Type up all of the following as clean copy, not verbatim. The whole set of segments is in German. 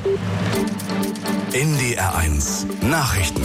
NDR1 Nachrichten.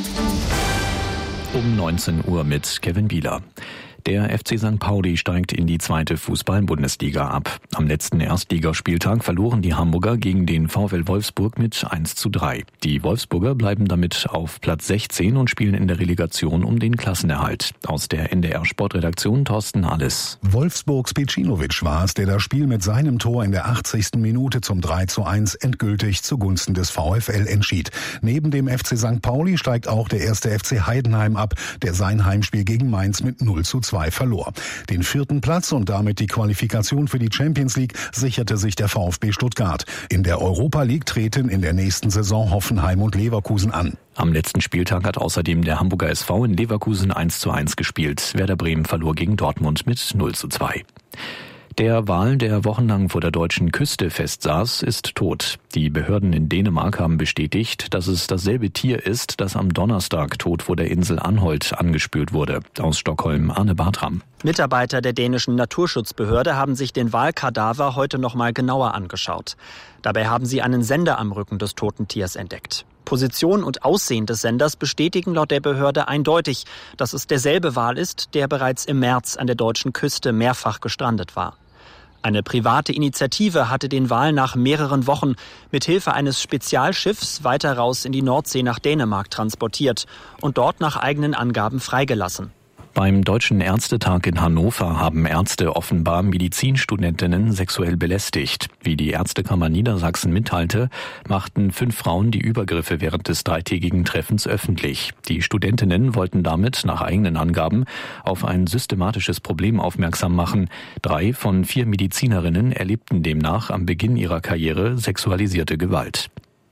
Um 19 Uhr mit Kevin Bieler. Der FC St. Pauli steigt in die 2. Fußball-Bundesliga ab. Am letzten Erstligaspieltag verloren die Hamburger gegen den VfL Wolfsburg mit 1:3. Die Wolfsburger bleiben damit auf Platz 16 und spielen in der Relegation um den Klassenerhalt. Aus der NDR-Sportredaktion Thorsten Alles. Wolfsburgs Pecinovic war es, der das Spiel mit seinem Tor in der 80. Minute zum 3:1 endgültig zugunsten des VfL entschied. Neben dem FC St. Pauli steigt auch der 1. FC Heidenheim ab, der sein Heimspiel gegen Mainz mit 0:2 verlor. Den 4. Platz und damit die Qualifikation für die Champions League sicherte sich der VfB Stuttgart. In der Europa League treten in der nächsten Saison Hoffenheim und Leverkusen an. Am letzten Spieltag hat außerdem der Hamburger SV in Leverkusen 1:1 gespielt. Werder Bremen verlor gegen Dortmund mit 0:2. Der Wal, der wochenlang vor der deutschen Küste festsaß, ist tot. Die Behörden in Dänemark haben bestätigt, dass es dasselbe Tier ist, das am Donnerstag tot vor der Insel Anholt angespült wurde. Aus Stockholm, Arne Bartram. Mitarbeiter der dänischen Naturschutzbehörde haben sich den Walkadaver heute noch mal genauer angeschaut. Dabei haben sie einen Sender am Rücken des toten Tiers entdeckt. Position und Aussehen des Senders bestätigen laut der Behörde eindeutig, dass es derselbe Wal ist, der bereits im März an der deutschen Küste mehrfach gestrandet war. Eine private Initiative hatte den Wal nach mehreren Wochen mit Hilfe eines Spezialschiffs weiter raus in die Nordsee nach Dänemark transportiert und dort nach eigenen Angaben freigelassen. Beim Deutschen Ärztetag in Hannover haben Ärzte offenbar Medizinstudentinnen sexuell belästigt. Wie die Ärztekammer Niedersachsen mitteilte, machten 5 Frauen die Übergriffe während des 3-tägigen Treffens öffentlich. Die Studentinnen wollten damit nach eigenen Angaben auf ein systematisches Problem aufmerksam machen. 3 von 4 Medizinerinnen erlebten demnach am Beginn ihrer Karriere sexualisierte Gewalt.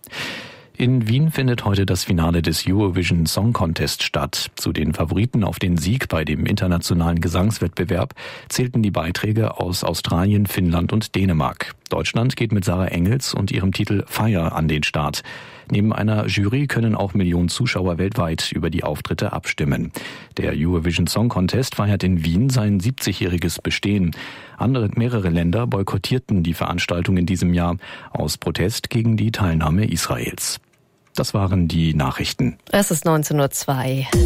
In Wien findet heute das Finale des Eurovision Song Contest statt. Zu den Favoriten auf den Sieg bei dem internationalen Gesangswettbewerb zählten die Beiträge aus Australien, Finnland und Dänemark. Deutschland geht mit Sarah Engels und ihrem Titel Fire an den Start. Neben einer Jury können auch Millionen Zuschauer weltweit über die Auftritte abstimmen. Der Eurovision Song Contest feiert in Wien sein 70-jähriges Bestehen. Mehrere Länder boykottierten die Veranstaltung in diesem Jahr aus Protest gegen die Teilnahme Israels. Das waren die Nachrichten. Es ist 19:02 Uhr.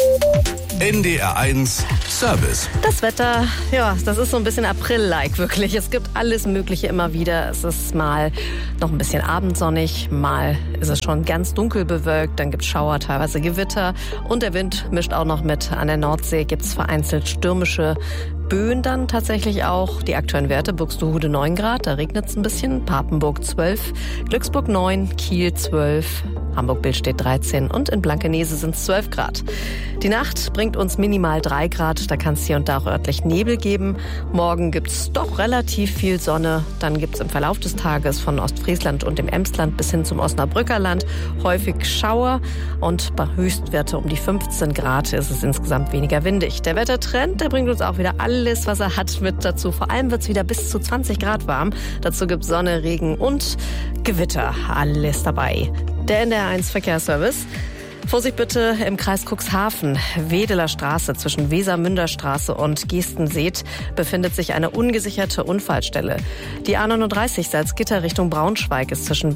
NDR1 Service. Das Wetter, ja, das ist so ein bisschen April-like wirklich. Es gibt alles Mögliche immer wieder. Es ist mal noch ein bisschen abendsonnig, mal ist es schon ganz dunkel bewölkt, dann gibt es Schauer, teilweise Gewitter und der Wind mischt auch noch mit. An der Nordsee gibt es vereinzelt stürmische Böen dann tatsächlich auch. Die aktuellen Werte: Buxtehude 9 Grad, da regnet es ein bisschen, Papenburg 12, Glücksburg 9, Kiel 12, Hamburg-Billstedt 13 und in Blankenese sind es 12 Grad. Die Nacht bringt uns minimal 3 Grad, da kann es hier und da auch örtlich Nebel geben. Morgen gibt es doch relativ viel Sonne. Dann gibt es im Verlauf des Tages von Ostfriesland und dem Emsland bis hin zum Osnabrücker Land häufig Schauer und bei Höchstwerte um die 15 Grad ist es insgesamt weniger windig. Der Wettertrend, der bringt uns auch wieder alles, was er hat, mit dazu. Vor allem wird es wieder bis zu 20 Grad warm. Dazu gibt es Sonne, Regen und Gewitter. Alles dabei. Der NDR1 Verkehrsservice. Vorsicht bitte im Kreis Cuxhaven, Wedeler Straße zwischen Wesermünderstraße und Gestenseet befindet sich eine ungesicherte Unfallstelle. Die A39 Salzgitter Richtung Braunschweig ist zwischen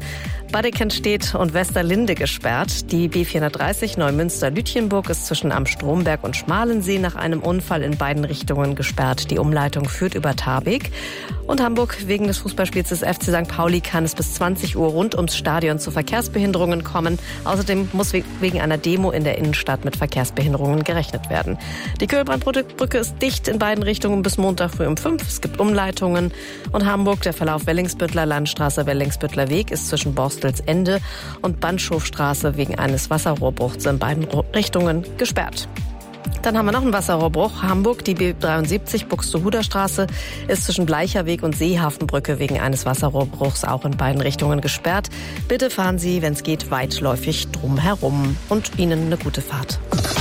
Badekenstedt und Westerlinde gesperrt. Die B430 Neumünster-Lütjenburg ist zwischen Am Stromberg und Schmalensee nach einem Unfall in beiden Richtungen gesperrt. Die Umleitung führt über Tarbeek. Und Hamburg, wegen des Fußballspiels des FC St. Pauli kann es bis 20 Uhr rund ums Stadion zu Verkehrsbehinderungen kommen. Außerdem muss wegen einer Demo in der Innenstadt mit Verkehrsbehinderungen gerechnet werden. Die Köhlbrandbrücke ist dicht in beiden Richtungen bis Montag früh um 5. Es gibt Umleitungen. Und Hamburg, der Verlauf Wellingsbüttler Landstraße, Wellingsbüttler Weg ist zwischen Borstelsende und Bandschofstraße wegen eines Wasserrohrbruchs in beiden Richtungen gesperrt. Dann haben wir noch einen Wasserrohrbruch. Hamburg, die B73 Buxtehuder Straße ist zwischen Bleicherweg und Seehafenbrücke wegen eines Wasserrohrbruchs auch in beiden Richtungen gesperrt. Bitte fahren Sie, wenn es geht, weitläufig drumherum und Ihnen eine gute Fahrt.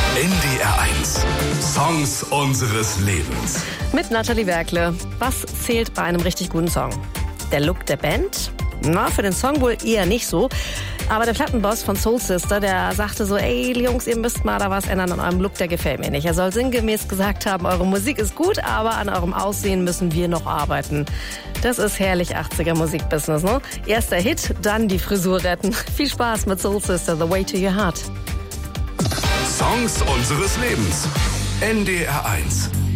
NDR1 Songs unseres Lebens. Mit Nathalie Werkle. Was zählt bei einem richtig guten Song? Der Look der Band? Na, für den Song wohl eher nicht so. Aber der Plattenboss von Soul Sister, der sagte so, ey Jungs, ihr müsst mal da was ändern an eurem Look, der gefällt mir nicht. Er soll sinngemäß gesagt haben, eure Musik ist gut, aber an eurem Aussehen müssen wir noch arbeiten. Das ist herrlich 80er Musikbusiness, ne? Erster Hit, dann die Frisur retten. Viel Spaß mit Soul Sister, The Way to Your Heart. Songs unseres Lebens. NDR 1.